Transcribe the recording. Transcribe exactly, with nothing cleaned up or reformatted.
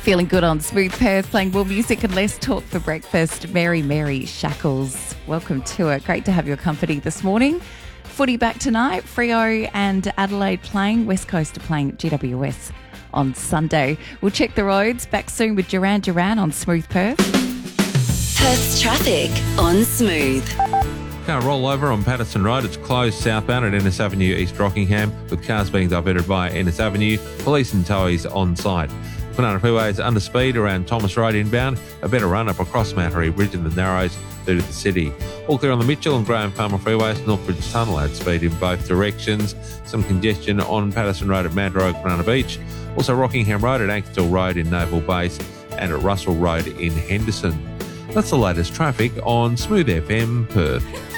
Feeling good on Smooth Perth, playing more music and less talk for breakfast. Mary Mary Shackles, welcome to it. Great to have your company this morning. Footy back tonight. Freo and Adelaide playing. West Coast are playing at G W S on Sunday. We'll check the roads. Back soon with Duran Duran on Smooth Perth. Perth's traffic on Smooth. Can't roll over on Patterson Road. It's closed southbound at Ennis Avenue, East Rockingham, with cars being diverted by Ennis Avenue. Police and towies on site. Kwinana Freeway is under speed around Thomas Road inbound. A better run up across Mattery Bridge in the Narrows through to the city. All clear on the Mitchell and Graham Palmer Freeways. Northbridge Tunnel at speed in both directions. Some congestion on Patterson Road at Mad Road, Kwinana Beach. Also Rockingham Road at Ankersville Road in Naval Base and at Russell Road in Henderson. That's the latest traffic on Smooth F M Perth.